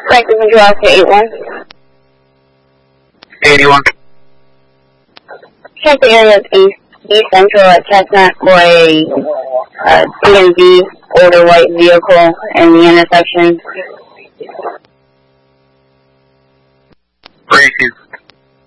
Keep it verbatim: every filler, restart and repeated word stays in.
Franklin Control Oscar eighty-one. eighty-one. Check the area of East, East Central at Chestnut for a uh, D M V older white vehicle in the intersection. Three two